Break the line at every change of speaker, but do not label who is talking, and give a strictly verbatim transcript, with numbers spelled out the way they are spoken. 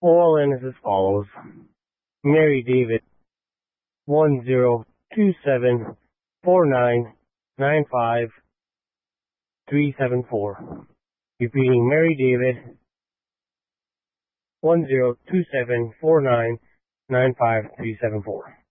All in is as follows. Mary David, one zero two seven four nine nine five three seven four. Repeating, Mary David, one zero two seven four nine nine five three seven four.